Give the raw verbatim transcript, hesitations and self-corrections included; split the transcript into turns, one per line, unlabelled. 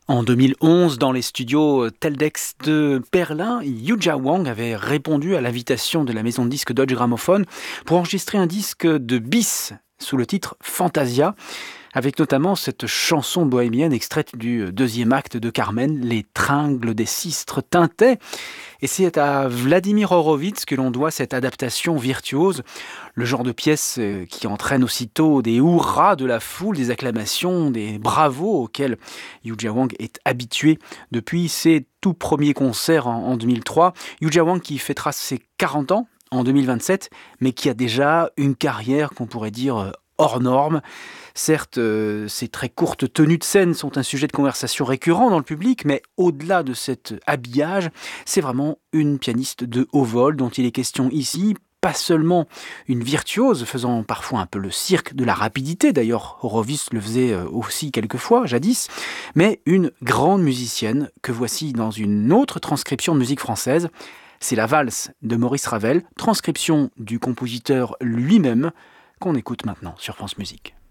En deux mille onze, dans les studios Teldex de Berlin, Yuja Wang avait répondu à l'invitation de la maison de disques Deutsche Grammophon pour enregistrer un disque de bis sous le titre Fantasia, avec notamment cette chanson bohémienne extraite du deuxième acte de Carmen, Les tringles des sistres tintaient. Et c'est à Vladimir Horowitz que l'on doit cette adaptation virtuose, le genre de pièce qui entraîne aussitôt des hurrahs de la foule, des acclamations, des bravos auxquels Yuja Wang est habitué depuis ses tout premiers concerts en, en deux mille trois. Yuja Wang qui fêtera ses quarante ans en deux mille vingt-sept, mais qui a déjà une carrière qu'on pourrait dire hors norme. Certes, euh, ces très courtes tenues de scène sont un sujet de conversation récurrent dans le public, mais au-delà de cet habillage, c'est vraiment une pianiste de haut vol dont il est question ici. Pas seulement une virtuose faisant parfois un peu le cirque de la rapidité, d'ailleurs Horowitz le faisait aussi quelquefois, jadis, mais une grande musicienne que voici dans une autre transcription de musique française. C'est la valse de Maurice Ravel, transcription du compositeur lui-même, qu'on écoute maintenant sur France Musique.